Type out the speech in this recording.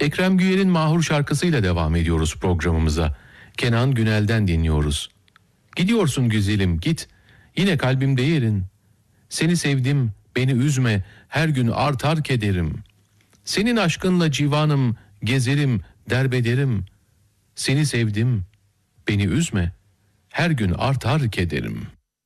Ekrem Güyer'in Mahur şarkısıyla devam ediyoruz programımıza. Kenan Günel'den dinliyoruz. Gidiyorsun güzelim git, yine kalbimde yerin. Seni sevdim, beni üzme, her gün artar kederim. Senin aşkınla civanım, gezerim, derbederim. Seni sevdim, beni üzme, her gün artar kederim.